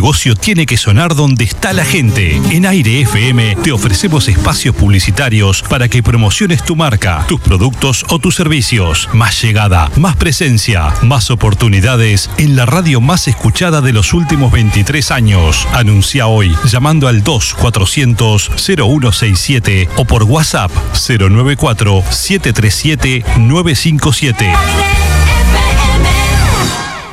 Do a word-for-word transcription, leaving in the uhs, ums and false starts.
negocio tiene que sonar donde está la gente. En Aire F M te ofrecemos espacios publicitarios para que promociones tu marca, tus productos o tus servicios. Más llegada, más presencia, más oportunidades en la radio más escuchada de los últimos veintitrés años. Anuncia hoy llamando al dos cuatrocientos cero uno sesenta y siete o por WhatsApp cero nueve cuatro siete tres siete nueve cinco siete.